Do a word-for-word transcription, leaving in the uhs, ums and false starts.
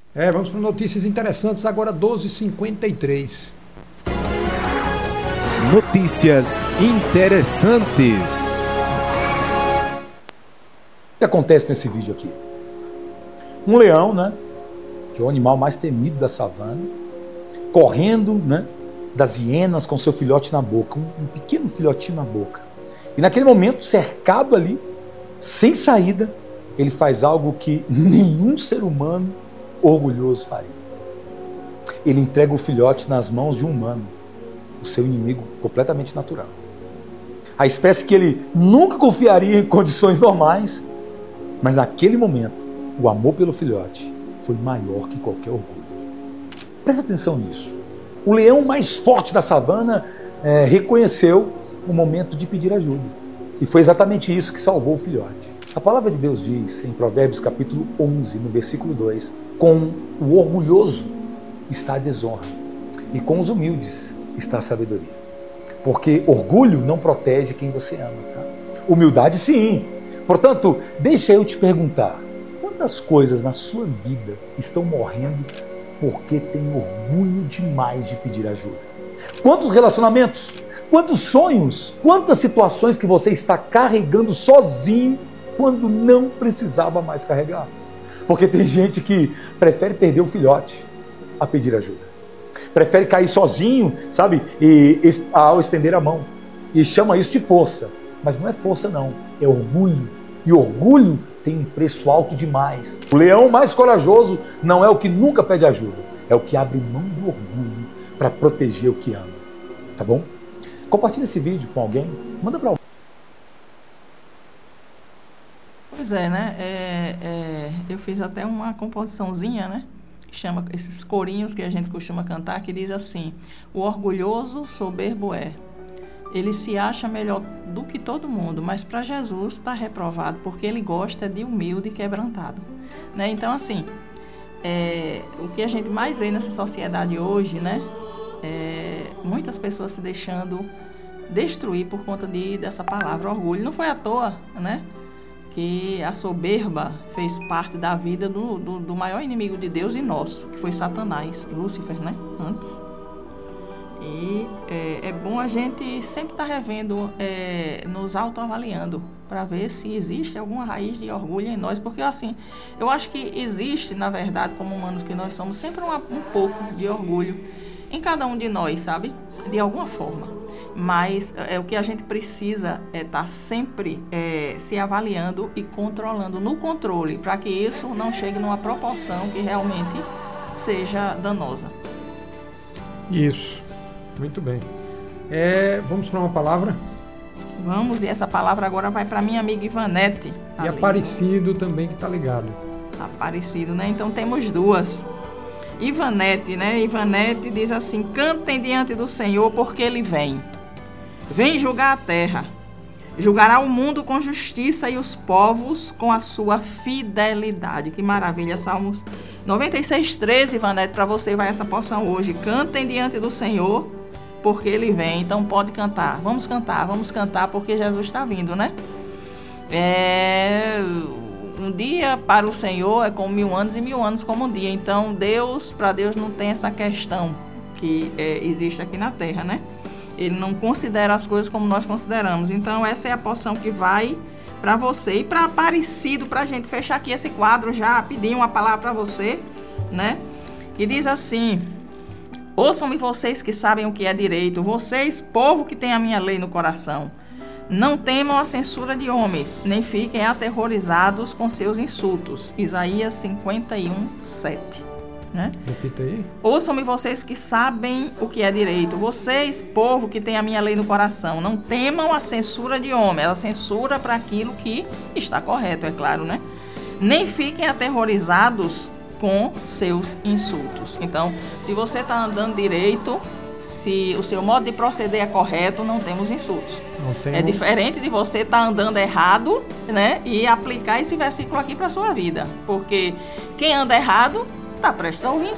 É, vamos para notícias interessantes, agora doze e cinquenta e três. Notícias interessantes. O que acontece nesse vídeo aqui? Um leão, né, que é o animal mais temido da savana, correndo, né, das hienas com seu filhote na boca, um, um pequeno filhotinho na boca. E naquele momento, cercado ali, sem saída, ele faz algo que nenhum ser humano orgulhoso faria. Ele entrega o filhote nas mãos de um humano, o seu inimigo completamente natural. A espécie que ele nunca confiaria em condições normais, mas naquele momento, o amor pelo filhote foi maior que qualquer orgulho. Presta atenção nisso. O leão mais forte da savana é, reconheceu o momento de pedir ajuda. E foi exatamente isso que salvou o filhote. A palavra de Deus diz, em Provérbios capítulo onze, no versículo dois, com o orgulhoso está a desonra, e com os humildes está a sabedoria. Porque orgulho não protege quem você ama, tá? Humildade sim. Portanto, deixa eu te perguntar, quantas coisas na sua vida estão morrendo porque tem orgulho demais de pedir ajuda? Quantos relacionamentos, quantos sonhos, quantas situações que você está carregando sozinho quando não precisava mais carregar? Porque tem gente que prefere perder o filhote a pedir ajuda. Prefere cair sozinho, sabe, e, ao estender a mão. E chama isso de força. Mas não é força não, é orgulho. E orgulho tem um preço alto demais. O leão mais corajoso não é o que nunca pede ajuda, é o que abre mão do orgulho para proteger o que ama. Tá bom? Compartilha esse vídeo com alguém, manda para alguém. Pois é, né? É, é, eu fiz até uma composiçãozinha, né? Chama esses corinhos que a gente costuma cantar, que diz assim: o orgulhoso soberbo é. Ele se acha melhor do que todo mundo, mas para Jesus está reprovado, porque ele gosta de humilde e quebrantado. Né? Então, assim, é, o que a gente mais vê nessa sociedade hoje, né? É, muitas pessoas se deixando destruir por conta de, dessa palavra orgulho. Não foi à toa, né? Que a soberba fez parte da vida do, do, do maior inimigo de Deus e nosso, que foi Satanás, Lúcifer, né? Antes. E é, é bom a gente sempre estar tá revendo, é, nos autoavaliando, para ver se existe alguma raiz de orgulho em nós, porque assim, eu acho que existe, na verdade, como humanos que nós somos, sempre uma, um pouco de orgulho em cada um de nós, sabe? De alguma forma. Mas é, o que a gente precisa é estar tá sempre é, se avaliando e controlando no controle, para que isso não chegue numa proporção que realmente seja danosa. Isso. Muito bem. É, vamos para uma palavra? Vamos, e essa palavra agora vai para minha amiga Ivanete. E ali. Aparecido também, que está ligado. Aparecido, né? Então temos duas. Ivanete, né? Ivanete diz assim: cantem diante do Senhor, porque Ele vem. Vem julgar a terra. Julgará o mundo com justiça e os povos com a sua fidelidade. Que maravilha, Salmos noventa e seis, treze, Ivanete, para você vai essa porção hoje. Cantem diante do Senhor, porque Ele vem. Então pode cantar. Vamos cantar, vamos cantar, porque Jesus está vindo, né? É... Um dia para o Senhor é como mil anos e mil anos como um dia. Então Deus, para Deus não tem essa questão que é, existe aqui na terra, né? Ele não considera as coisas como nós consideramos. Então essa é a porção que vai para você. E para Aparecido, para a gente fechar aqui esse quadro, já pedir uma palavra para você, né? Que diz assim: ouçam-me vocês que sabem o que é direito, vocês, povo que tem a minha lei no coração. Não temam a censura de homens, nem fiquem aterrorizados com seus insultos. Isaías cinquenta e um, sete. Né? Repita aí. Ouçam-me vocês que sabem o que é direito, vocês, povo que tem a minha lei no coração. Não temam a censura de homem, a censura para aquilo que está correto, é claro, né? Nem fiquem aterrorizados com seus insultos. Então, se você está andando direito, se o seu modo de proceder é correto, não temos insultos. Não tem é um... diferente de você estar tá andando errado, né? E aplicar esse versículo aqui para a sua vida. Porque quem anda errado está prestes a ouvir